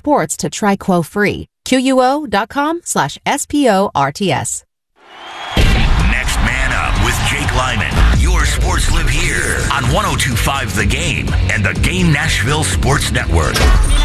sports to try Quo-free. QUO.com/SPORTS. Next Man Up with Jake Lyman. Your sports live here on 102.5 The Game and the Game Nashville Sports Network.